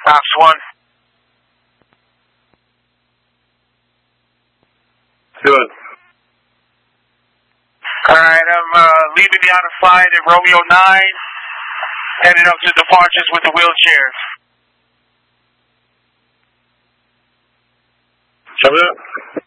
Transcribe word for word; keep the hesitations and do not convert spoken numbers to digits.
Ops one. Good. Alright, I'm uh, leaving the outer flight at Romeo nine, headed up to departures with the wheelchairs. Copy that.